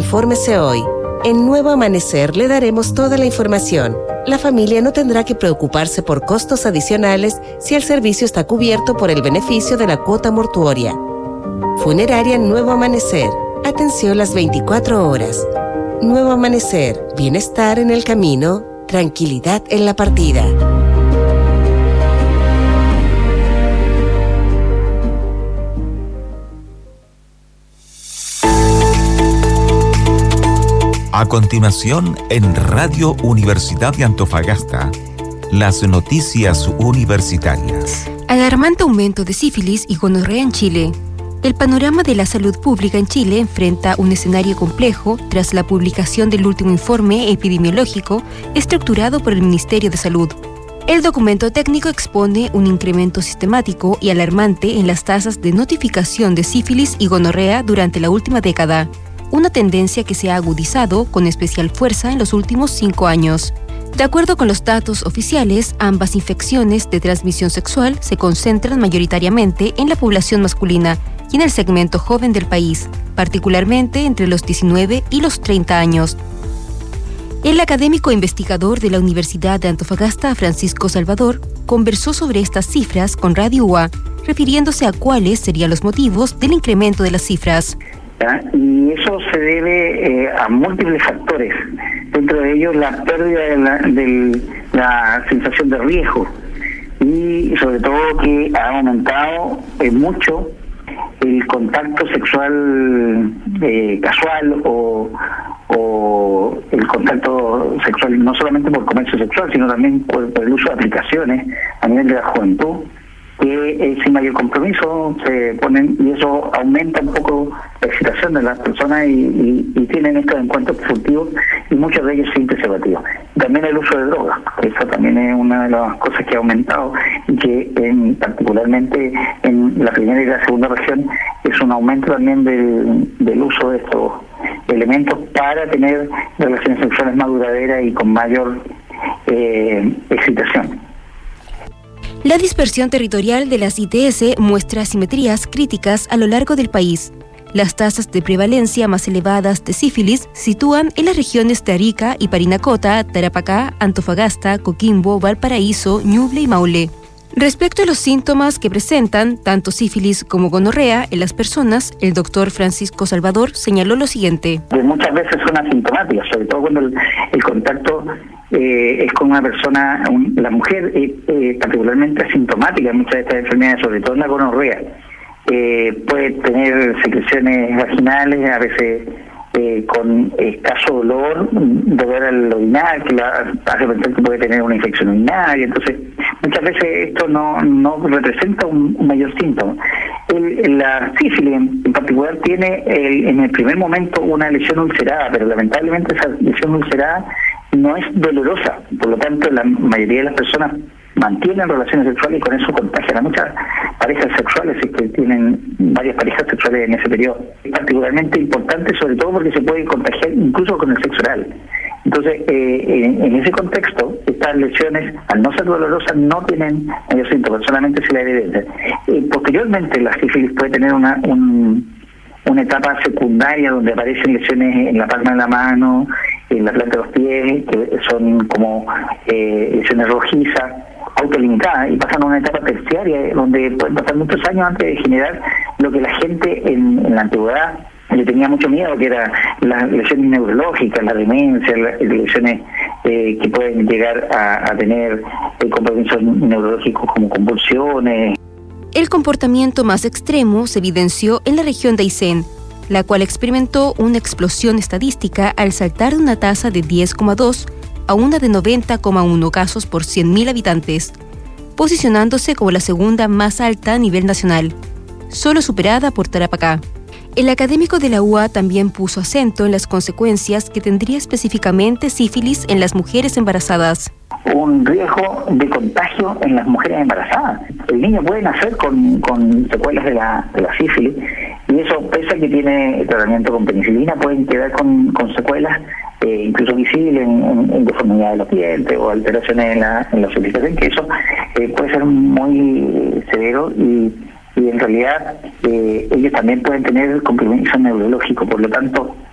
Infórmese hoy. En Nuevo Amanecer le daremos toda la información. La familia no tendrá que preocuparse por costos adicionales si el servicio está cubierto por el beneficio de la cuota mortuoria. Funeraria Nuevo Amanecer. Atención las 24 horas. Nuevo Amanecer. Bienestar en el camino. Tranquilidad en la partida. A continuación, en Radio Universidad de Antofagasta, las noticias universitarias. Alarmante aumento de sífilis y gonorrea en Chile. El panorama de la salud pública en Chile enfrenta un escenario complejo tras la publicación del último informe epidemiológico estructurado por el Ministerio de Salud. El documento técnico expone un incremento sistemático y alarmante en las tasas de notificación de sífilis y gonorrea durante la última década, una tendencia que se ha agudizado con especial fuerza en los últimos 5 años. De acuerdo con los datos oficiales, ambas infecciones de transmisión sexual se concentran mayoritariamente en la población masculina y en el segmento joven del país, particularmente entre los 19 y los 30 años. El académico investigador de la Universidad de Antofagasta, Francisco Salvador, conversó sobre estas cifras con Radio UA, refiriéndose a cuáles serían los motivos del incremento de las cifras. Y eso se debe a múltiples factores, dentro de ellos la pérdida de la sensación de riesgo y sobre todo que ha aumentado mucho el contacto sexual casual o el contacto sexual no solamente por comercio sexual, sino también por el uso de aplicaciones a nivel de la juventud, que sin mayor compromiso se ponen, y eso aumenta un poco la excitación de las personas y tienen estos encuentros furtivos y muchos de ellos sin preservativo. También el uso de drogas, que eso también es una de las cosas que ha aumentado y que particularmente en la primera y la segunda región es un aumento también del uso de estos elementos para tener relaciones sexuales más duraderas y con mayor excitación. La dispersión territorial de las ITS muestra asimetrías críticas a lo largo del país. Las tasas de prevalencia más elevadas de sífilis se sitúan en las regiones de Arica y Parinacota, Tarapacá, Antofagasta, Coquimbo, Valparaíso, Ñuble y Maule. Respecto a los síntomas que presentan tanto sífilis como gonorrea en las personas, el doctor Francisco Salvador señaló lo siguiente. Muchas veces son asintomáticas, sobre todo cuando el contacto es con una persona, la mujer particularmente asintomática en muchas de estas enfermedades, sobre todo en la gonorrea. Puede tener secreciones vaginales, a veces con escaso dolor al orinar, que la hace pensar que puede tener una infección urinaria. Entonces, muchas veces esto no representa un mayor síntoma. La sífilis en particular tiene en el primer momento una lesión ulcerada, pero lamentablemente esa lesión ulcerada no es dolorosa, por lo tanto la mayoría de las personas mantienen relaciones sexuales y con eso contagian a muchas parejas sexuales, es que tienen varias parejas sexuales en ese periodo. Es particularmente importante, sobre todo porque se puede contagiar incluso con el sexo oral. Entonces, en ese contexto, estas lesiones, al no ser dolorosas, no tienen mayor síntoma, solamente se la evidencia. Posteriormente, la sífilis puede tener una etapa secundaria donde aparecen lesiones en la palma de la mano, en la planta de los pies, que son como lesiones rojizas, autolimitadas, y pasan a una etapa terciaria donde pueden pasar muchos años antes de generar lo que la gente en la antigüedad le tenía mucho miedo, que era las lesiones neurológicas, la demencia, las lesiones que pueden llegar a tener compromisos neurológicos como convulsiones. El comportamiento más extremo se evidenció en la región de Aysén, la cual experimentó una explosión estadística al saltar de una tasa de 10,2 a una de 90,1 casos por 100.000 habitantes, posicionándose como la segunda más alta a nivel nacional, solo superada por Tarapacá. El académico de la UA también puso acento en las consecuencias que tendría específicamente sífilis en las mujeres embarazadas. Un riesgo de contagio en las mujeres embarazadas. El niño puede nacer con secuelas de la sífilis, y eso, pese a que tiene tratamiento con penicilina, pueden quedar con secuelas incluso visibles en deformidad de los dientes o alteraciones en la socialización, que eso puede ser muy severo y en realidad ellos también pueden tener compromiso neurológico. Por lo tanto,